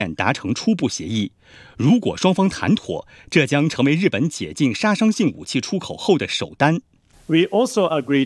达成初步协议。如果双方谈妥，这将成为日本解禁杀伤性武器出口后的首单。 We also agreed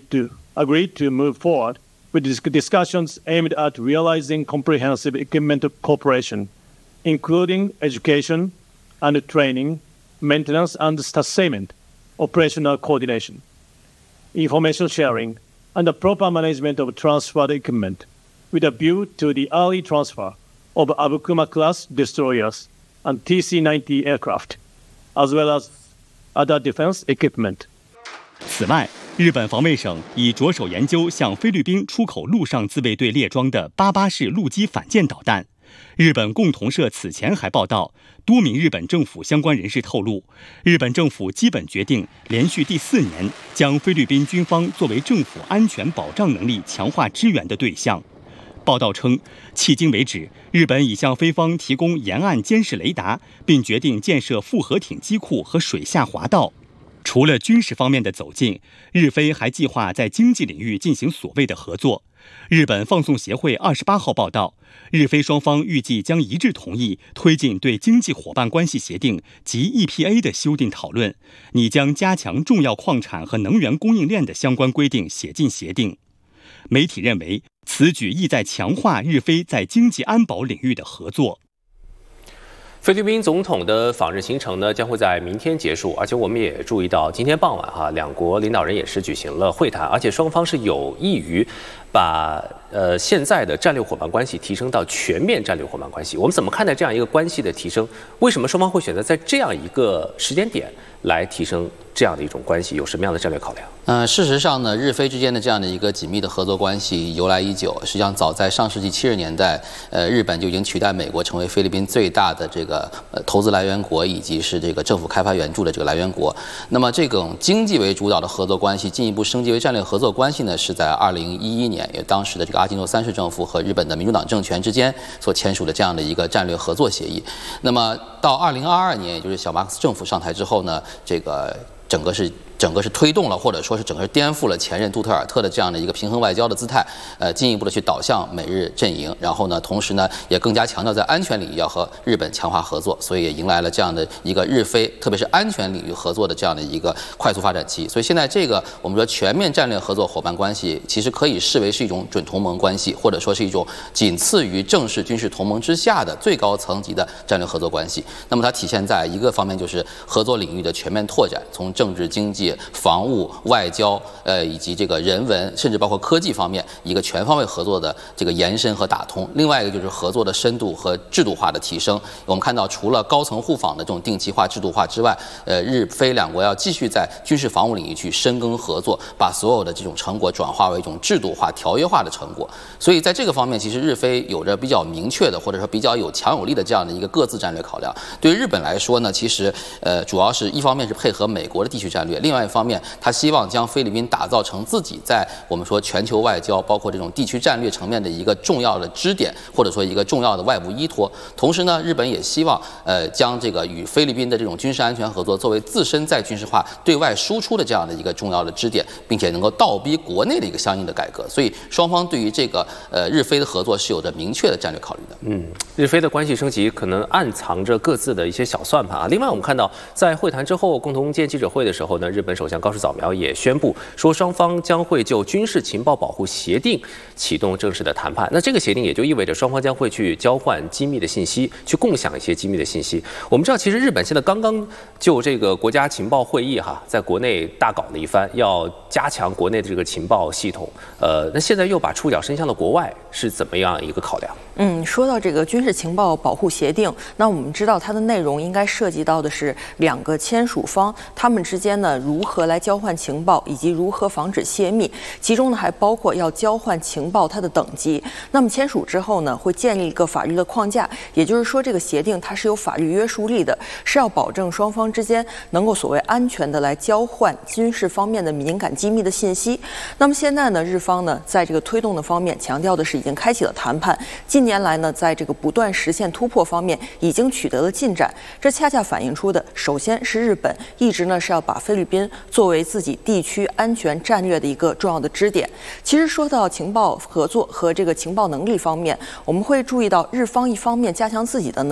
to move forward with discussions aimed at realizing comprehensive equipment cooperation, including education and training, maintenance and sustainment, operational coordination, information sharing, and the proper management of transferred equipment, with a view to the early transfer of Abukuma-class destroyers and TC-90 aircraft, as well as other defense equipment. 此外，日本防卫省已着手研究向菲律宾出口陆上自卫队列装的88式陆基反舰导弹。日本共同社此前还报道，多名日本政府相关人士透露，日本政府基本决定连续第4年将菲律宾军方作为政府安全保障能力强化支援的对象。报道称，迄今为止，日本已向菲方提供沿岸监视雷达，并决定建设复合艇机库和水下滑道。除了军事方面的走近，日菲还计划在经济领域进行所谓的合作。日本放送协会28号报道，日菲双方预计将一致同意推进对经济伙伴关系协定及 EPA 的修订讨论，拟将加强重要矿产和能源供应链的相关规定写进协定。媒体认为，此举意在强化日菲在经济安保领域的合作。 菲律宾总统的访日行程呢，将会在明天结束，而且我们也注意到，今天傍晚两国领导人也是举行了会谈，而且双方是有意于把现在的战略伙伴关系提升到全面战略伙伴关系。我们怎么看待这样一个关系的提升？为什么双方会选择在这样一个时间点来提升这样的一种关系？有什么样的战略考量？ 事实上呢，日菲之间的这样的一个紧密的合作关系由来已久。实际上，早在上世纪70年代，日本就已经取代美国成为菲律宾最大的这个投资来源国，以及是这个政府开发援助的这个来源国。那么，这种经济为主导的合作关系进一步升级为战略合作关系呢，是在2011年，也当时的这个阿基诺三世政府和日本的民主党政权之间所签署的这样的一个战略合作协议。那么到2022年，也就是小马克思政府上台之后呢，这个整个是推动了，或者说是整个是颠覆了前任杜特尔特的这样的一个平衡外交的姿态，进一步的去导向美日阵营。然后呢，同时呢，也更加强调在安全领域要和日本强化合作，所以也迎来了这样的一个日菲，特别是安全领域合作的这样的一个快速发展期。所以现在这个我们说全面战略合作伙伴关系，其实可以视为是一种准同盟关系，或者说是一种仅次于正式军事同盟之下的最高层级的战略合作关系。那么它体现在一个方面，就是合作领域的全面拓展，从政治、经济、防务、外交，以及这个人文，甚至包括科技方面，一个全方位合作的这个延伸和打通。另外一个就是合作的深度和制度化的提升。我们看到，除了高层互访的这种定期化、制度化之外，日菲两国要继续在军事防务领域去深耕合作，把所有的这种成果转化为一种制度化、条约化的成果。所以在这个方面，其实日菲有着比较明确的，或者说比较有强有力的这样的一个各自战略考量。对于日本来说呢，其实主要是一方面是配合美国的地区战略，另外一方面，他希望将菲律宾打造成自己在我们说全球外交，包括这种地区战略层面的一个重要的支点，或者说一个重要的外部依托。同时呢，日本也希望将这个与菲律宾的这种军事安全合作作为自身在军事化对外输出的这样的一个重要的支点，并且能够倒逼国内的一个相应的改革。所以双方对于这个日菲的合作是有着明确的战略考虑的。 日菲的关系升级可能暗藏着各自的一些小算盘啊。另外，我们看到在会谈之后共同见记者会的时候呢，日本首相高市早苗也宣布说，双方将会就军事情报保护协定启动正式的谈判。那这个协定也就意味着双方将会去交换机密的信息，去共享一些机密的信息。我们知道，其实日本现在刚刚就这个国家情报会议在国内大搞了一番，要加强国内的这个情报系统。那现在又把触角伸向了国外，是怎么样一个考量？ 说到这个军事情报保护协定，那我们知道它的内容应该涉及到的是两个签署方他们之间呢如何来交换情报，以及如何防止泄密，其中呢还包括要交换情报它的等级。那么签署之后呢，会建立一个法律的框架，也就是说这个协定它是有法律约束力的，是要保证双方之间能够所谓安全的来交换军事方面的敏感机密的信息。那么现在呢，日方呢在这个推动的方面强调的是已经开启了谈判，近年来呢在这个不断实现突破方面已经取得了进展。这恰恰反映出的首先是日本一直呢是要把菲律宾作为自己地区安全战略的一个重要的支点。其实说到情报合作和这个情报能力方面，我们会注意到日方一方面加强自己的能